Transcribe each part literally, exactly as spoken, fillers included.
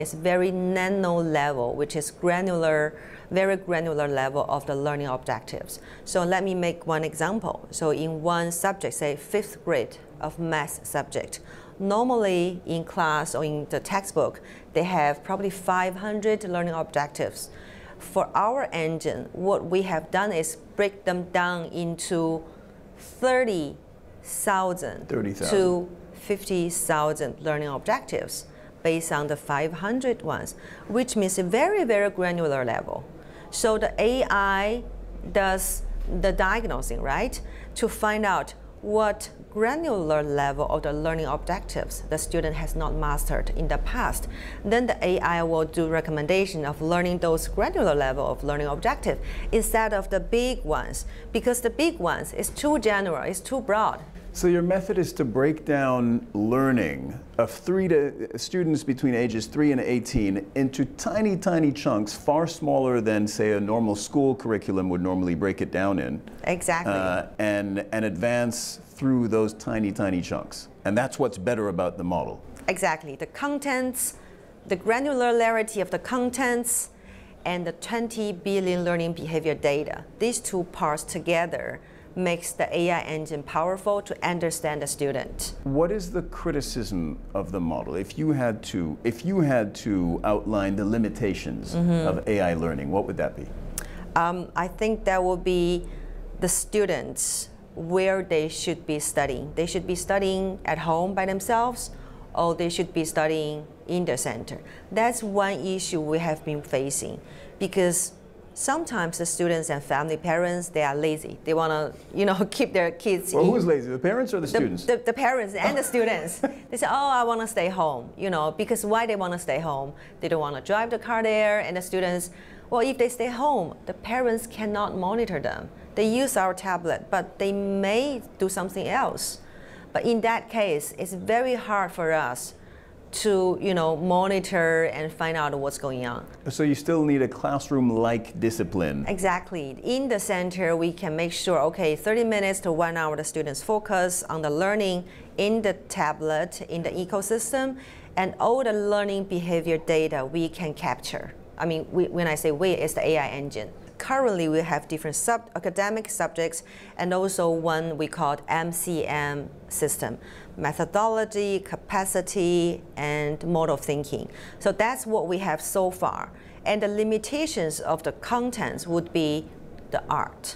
It's very nano level, which is granular, very granular level of the learning objectives. So let me make one example. So in one subject, say fifth grade of math subject, normally in class or in the textbook, they have probably five hundred learning objectives. For our engine, what we have done is break them down into thirty thousand to fifty thousand learning objectives based on the five hundred ones, which means a very, very granular level. So the A I does the diagnosing, right, to find out what granular level of the learning objectives the student has not mastered in the past. Then the A I will do recommendation of learning those granular level of learning objective instead of the big ones, because the big ones is too general, it's too broad. So your method is to break down learning of three to students between ages three and eighteen into tiny, tiny chunks, far smaller than, say, a normal school curriculum would normally break it down in. Exactly. Uh, and, and advance through those tiny, tiny chunks. And that's what's better about the model. Exactly. The contents, the granularity of the contents, and the twenty billion learning behavior data. These two parts together makes the A I engine powerful to understand the student. What is the criticism of the model? If you had to, if you had to outline the limitations mm-hmm. of A I learning, what would that be? Um, I think that will be the students where they should be studying. They should be studying at home by themselves, or they should be studying in the center. That's one issue we have been facing, because sometimes the students and family parents, they are lazy. They want to, you know, keep their kids. Well, in. Who's lazy, the parents or the, the students? The, the parents and the students. They say, oh, I want to stay home, you know, because why they want to stay home? They don't want to drive the car there, and the students, well, if they stay home, the parents cannot monitor them. They use our tablet, but they may do something else. But in that case, it's very hard for us to, you know, monitor and find out what's going on. So you still need a classroom-like discipline. Exactly. In the center, we can make sure, okay, thirty minutes to one hour, the students focus on the learning in the tablet, in the ecosystem, and all the learning behavior data we can capture. I mean, we, when I say we, it's the A I engine. Currently, we have different sub academic subjects and also one we call M C M system, methodology, capacity, and model thinking. So that's what we have so far. And the limitations of the contents would be the art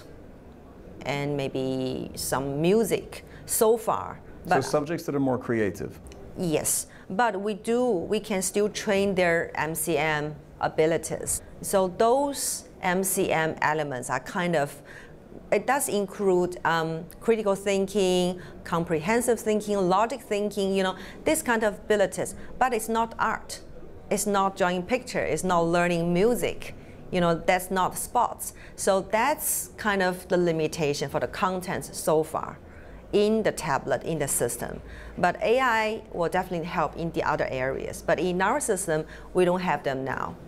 and maybe some music so far. But so subjects that are more creative. Yes, but we do, we can still train their M C M abilities. So those M C M elements are kind of, it does include um, critical thinking, comprehensive thinking, logic thinking, you know, this kind of abilities, but it's not art. It's not drawing picture, it's not learning music, you know, that's not sports. So that's kind of the limitation for the contents so far in the tablet, in the system. But A I will definitely help in the other areas, but in our system, we don't have them now.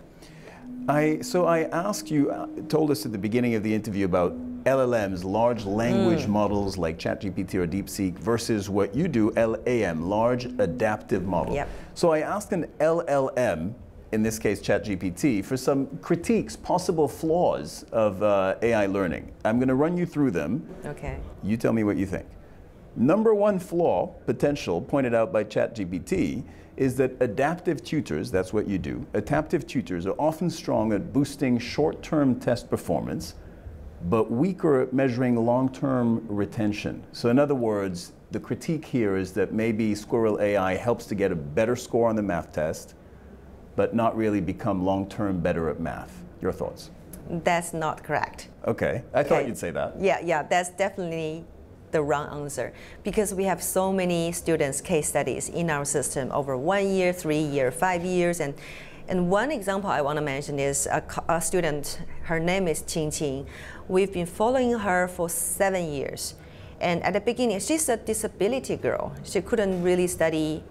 I, so I asked you, uh, told us at the beginning of the interview about L L Ms, large language mm. models like ChatGPT or DeepSeek, versus what you do, L A M, large adaptive model. Yep. So I asked an L L M, in this case ChatGPT, for some critiques, possible flaws of uh, A I learning. I'm going to run you through them. Okay. You tell me what you think. Number one flaw, potential, pointed out by ChatGPT, is that adaptive tutors, that's what you do, adaptive tutors are often strong at boosting short-term test performance, but weaker at measuring long-term retention. So in other words, the critique here is that maybe Squirrel A I helps to get a better score on the math test, but not really become long-term better at math. Your thoughts? That's not correct. Okay, I okay. thought you'd say that. Yeah, yeah, that's definitely the wrong answer, because we have so many students case studies in our system over one year, three year, five years, and and one example I want to mention is a, a student. Her name is Qing Qing. We've been following her for seven years, and at the beginning, she's a disability girl. She couldn't really study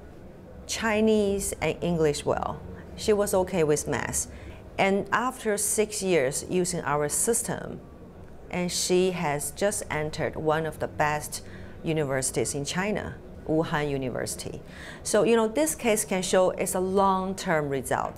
Chinese and English well. She was okay with math, and after six years using our system, and she has just entered one of the best universities in China, Wuhan University. So, you know, this case can show it's a long-term result.